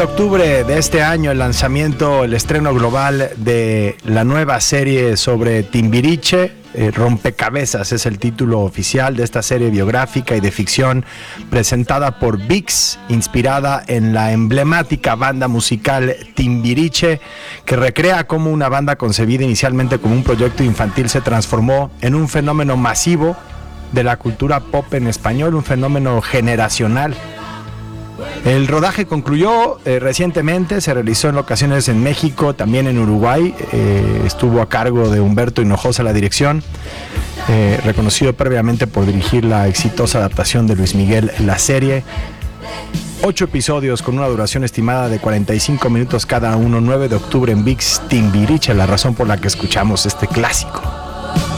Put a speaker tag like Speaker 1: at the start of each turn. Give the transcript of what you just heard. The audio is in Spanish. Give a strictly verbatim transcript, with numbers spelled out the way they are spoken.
Speaker 1: octubre de este año, el lanzamiento, el estreno global de la nueva serie sobre Timbiriche. eh, Rompecabezas es el título oficial de esta serie biográfica y de ficción presentada por ViX, inspirada en la emblemática banda musical Timbiriche, que recrea cómo una banda concebida inicialmente como un proyecto infantil se transformó en un fenómeno masivo de la cultura pop en español, un fenómeno generacional. El rodaje concluyó eh, recientemente, se realizó en locaciones en México, también en Uruguay, eh, estuvo a cargo de Humberto Hinojosa la dirección, eh, reconocido previamente por dirigir la exitosa adaptación de Luis Miguel, la serie. Ocho episodios con una duración estimada de cuarenta y cinco minutos cada uno, nueve de octubre en ViX, Timbiriche, la razón por la que escuchamos este clásico.